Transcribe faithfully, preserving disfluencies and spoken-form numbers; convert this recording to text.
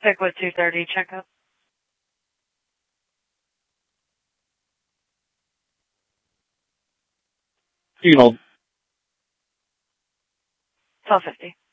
Stick with two thirty checkup. You know, twelve fifty.